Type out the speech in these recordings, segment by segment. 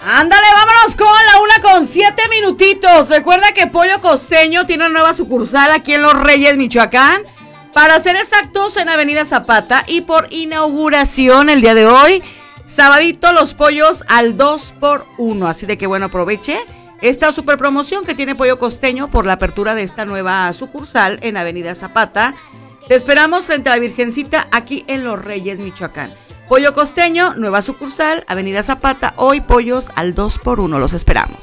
Ándale, vámonos con la 1:07. Recuerda que Pollo Costeño tiene una nueva sucursal aquí en Los Reyes, Michoacán. Para ser exactos, en Avenida Zapata. Y por inauguración el día de hoy, sabadito, los pollos al 2x1. Así de que bueno, aproveche esta super promoción que tiene Pollo Costeño por la apertura de esta nueva sucursal en Avenida Zapata. Te esperamos frente a la Virgencita aquí en Los Reyes, Michoacán. Pollo Costeño, nueva sucursal, Avenida Zapata, hoy pollos al 2x1, los esperamos.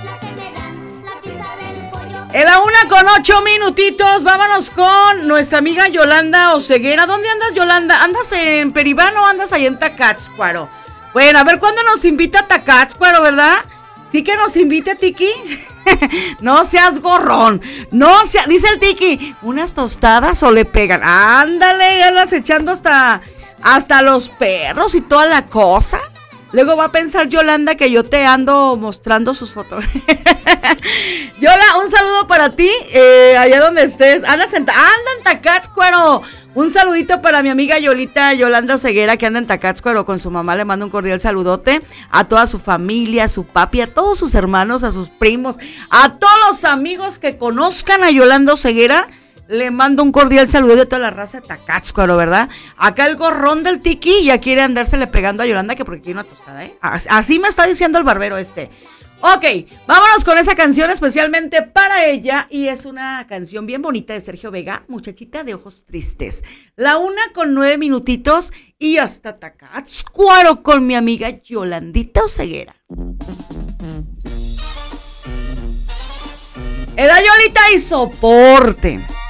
En la 1:08, vámonos con nuestra amiga Yolanda Oseguera. ¿Dónde andas, Yolanda? ¿Andas en Peribán o andas ahí en Tacátzcuaro? Bueno, a ver cuándo nos invita a Tacátzcuaro, ¿verdad? Sí que nos invite, Tiki. No seas gorrón. Dice el Tiki, unas tostadas o le pegan. Ándale, ya las echando hasta los perros y toda la cosa. Luego va a pensar Yolanda que yo te ando mostrando sus fotos. Yola, un saludo para ti, allá donde estés. Anda en Tacátzcuaro. Un saludito para mi amiga Yolanda Ceguera, que anda en Tacátzcuaro con su mamá. Le mando un cordial saludote a toda su familia, a su papi, a todos sus hermanos, a sus primos, a todos los amigos que conozcan a Yolanda Ceguera. Le mando un cordial saludo de toda la raza de Tacátzcuaro, ¿verdad? Acá el gorrón del Tiki ya quiere andársele pegando a Yolanda que porque quiere una tostada, ¿eh? Así me está diciendo el barbero este. Ok, vámonos con esa canción especialmente para ella. Y es una canción bien bonita de Sergio Vega, Muchachita de Ojos Tristes. La 1:09 y hasta Tacátzcuaro con mi amiga Yolandita Oseguera. Era Yolita y soporte.